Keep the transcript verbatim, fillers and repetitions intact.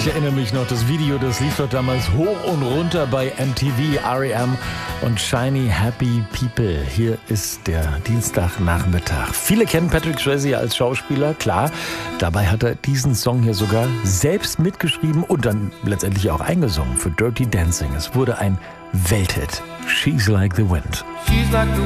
Ich erinnere mich noch, das Video, das lief doch damals hoch und runter bei M T V, R E M und Shiny Happy People. Hier ist der Dienstagnachmittag. Viele kennen Patrick Swayze als Schauspieler, klar. Dabei hat er diesen Song hier sogar selbst mitgeschrieben und dann letztendlich auch eingesungen für Dirty Dancing. Es wurde ein Welthit. She's Like the Wind. She's like the